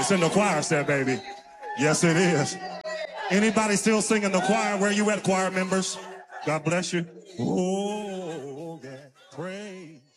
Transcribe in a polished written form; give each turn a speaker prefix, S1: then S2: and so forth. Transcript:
S1: It's in the choir set, baby. Yes, it is. Anybody still singing the choir? Where you at, choir members? God bless you. Oh, God. Praise.